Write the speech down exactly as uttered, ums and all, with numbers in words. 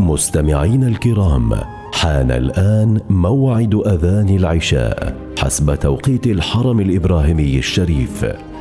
مستمعين الكرام، حان الآن موعد أذان العشاء حسب توقيت الحرم الإبراهيمي الشريف.